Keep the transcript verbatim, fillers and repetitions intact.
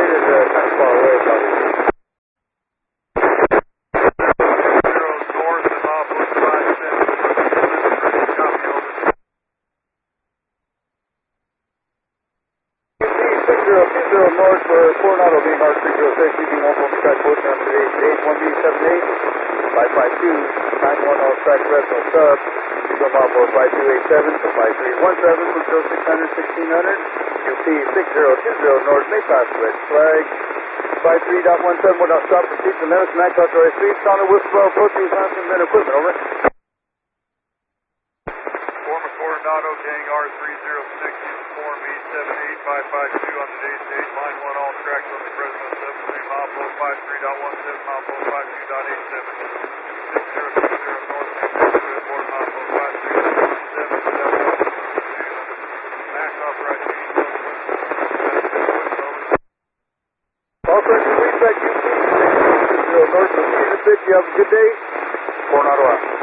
is uh, kind of far away, probably. North and off one five seven. Copy, over. six zero two zero North for Coronado, being R three zero six, using one one track push on today's eight one B seven eight, five five two, nine one all track Fresno sub, use on Mile four five two eight seven, five three one seven, six zero six hundred, sixteen hundred, U P six zero two zero North, may pass red flag, five three dot one seven, will not stop, proceed to limits, max authorized speed, sound of whistle, approaching Wisconsin, men equipment, over. Former Coronado, gang R three zero six, form E seven eight five five two on today's date, line one all tracks on the Fresno sub, between mile four five three dot one seven, mile four five two dot eight seven, six zero two zero North, report mile four five three dot one seven, max authorized speed, All friends, we check U P six zero North, proceed to pitch, you have a good day, Coronado out.